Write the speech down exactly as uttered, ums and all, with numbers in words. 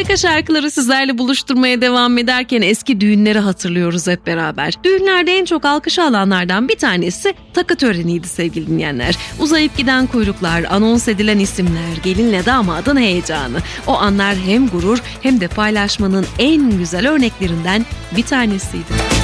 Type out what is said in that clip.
Harika şarkıları sizlerle buluşturmaya devam ederken eski düğünleri hatırlıyoruz hep beraber. Düğünlerde en çok alkış alanlardan bir tanesi takı töreniydi sevgili dinleyenler. Uzayıp giden kuyruklar, anons edilen isimler, gelinle damadın heyecanı. O anlar hem gurur hem de paylaşmanın en güzel örneklerinden bir tanesiydi.